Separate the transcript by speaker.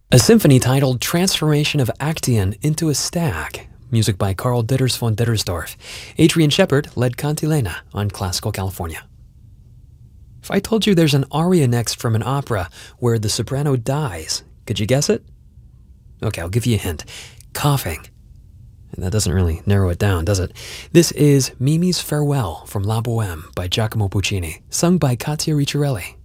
Speaker 1: A symphony titled Transformation of Actaeon into a Stag, music by Karl Ditters von Dittersdorf. Adrian Shepard led Cantilena on Classical California. If I told you there's an aria next from an opera where the soprano dies, could you guess it? Okay, I'll give you a hint. Coughing. And that doesn't really narrow it down, does it? This is Mimi's Farewell from La Boheme by Giacomo Puccini, sung by Katia Ricciarelli.